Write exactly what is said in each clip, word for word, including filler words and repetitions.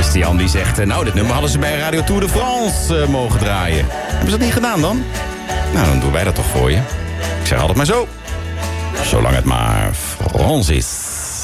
Christian die zegt, nou, dit nummer hadden ze bij Radio Tour de France uh, mogen draaien. Hebben ze dat niet gedaan dan? Nou, dan doen wij dat toch voor je. Ik zeg altijd maar zo. Zolang het maar Frans is.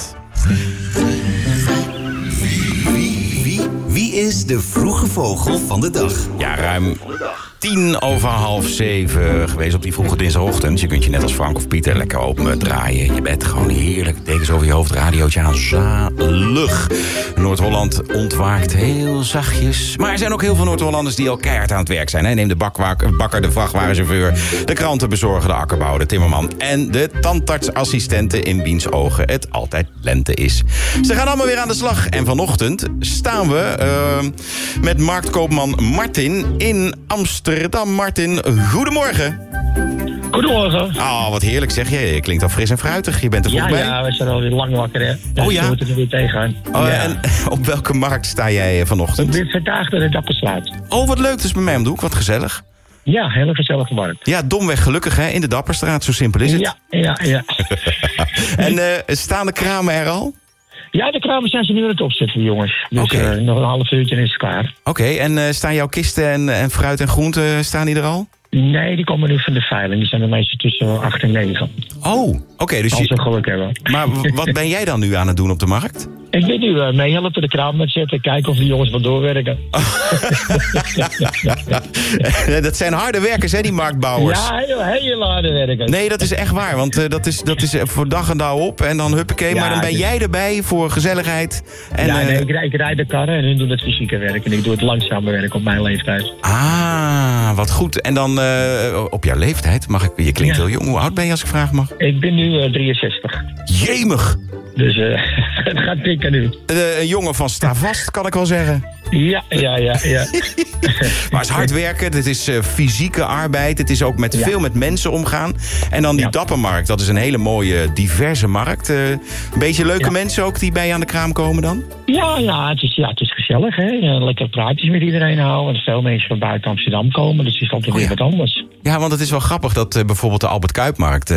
Wie is de vroege vogel van de dag? Ja, ruim tien over half zeven geweest op die vroege dinsdagochtend. Je kunt je net als Frank of Pieter lekker open draaien in je bed. Gewoon heerlijk. Dekens over je hoofd, radiootje aan. Zalig. Noord-Holland ontwaakt heel zachtjes. Maar er zijn ook heel veel Noord-Hollanders die al keihard aan het werk zijn. Hè? Neem de bakwa- bakker, de vrachtwagenchauffeur, de krantenbezorger, de akkerbouwer, de timmerman en de tandartsassistenten in wiens ogen het altijd lente is. Ze gaan allemaal weer aan de slag. En vanochtend staan we uh, met marktkoopman Martin in Amsterdam. Martin, goedemorgen. Goedemorgen. Oh, wat heerlijk zeg je. Je klinkt al fris en fruitig. Je bent er ja, vroeg bij. Ja, we zijn alweer lang wakker, hè. Dus oh ja? we moeten er weer tegenaan. Oh, ja. En op welke markt sta jij vanochtend? Dit vandaag door de Dapperstraat. Oh, wat leuk. Dus bij mij om de hoek. Wat gezellig. Ja, hele gezellige markt. Ja, domweg gelukkig, hè. In de Dapperstraat. Zo simpel is het. Ja, ja, ja. En uh, staan de kramen er al? Ja, de kramen zijn ze nu aan het opzetten, jongens. Dus okay. uh, nog een half uurtje en is het klaar. Oké, okay, en uh, staan jouw kisten en, en fruit en groenten, staan die er al? Nee, die komen nu van de veiling. Die zijn er meestal tussen acht en negen. Oh, oké. Okay, dus als ze geluk hebben. Maar wat ben jij dan nu aan het doen op de markt? Ik ben nu uh, meehelpen, de kraam met zetten. Kijken of die jongens wat doorwerken. Dat zijn harde werkers, hè, die marktbouwers? Ja, heel, heel harde werkers. Nee, dat is echt waar. Want uh, dat is, dat is voor dag en dauw op. En dan huppakee. Ja, maar dan ben jij erbij voor gezelligheid. En, ja, nee, uh, ik, rijd, ik rijd de karren en hun doen het fysieke werk. En ik doe het langzame werk op mijn leeftijd. Ah, wat goed. En dan uh, op jouw leeftijd, mag ik, je klinkt ja. heel jong. Hoe oud ben je als ik vragen mag? Ik ben nu uh, drieënzestig. Jemig! Dus uh, het gaat pikken nu. Uh, een jongen van sta vast, kan ik wel zeggen. Ja, ja, ja. ja. Maar het is hard werken, het is uh, fysieke arbeid. Het is ook met ja. veel met mensen omgaan. En dan die ja. Dappermarkt, dat is een hele mooie, diverse markt. Uh, een beetje leuke ja. mensen ook die bij je aan de kraam komen dan? Ja, ja, het is, ja het is gezellig. Hè? Lekker praatjes met iedereen houden. En veel mensen van buiten Amsterdam komen, dus het is altijd oh, weer ja. wat anders. Ja, want het is wel grappig dat uh, bijvoorbeeld de Albert Kuipmarkt...